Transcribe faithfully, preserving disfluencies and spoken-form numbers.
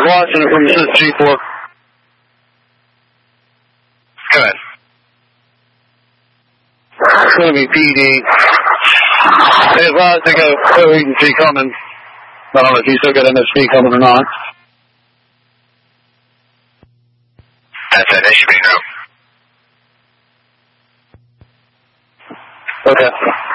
watching it from G four. Go ahead. It's going to be P D. They advised to go clear agency coming. I don't know if you still got M S P coming or not. That's it. They should be no. Okay.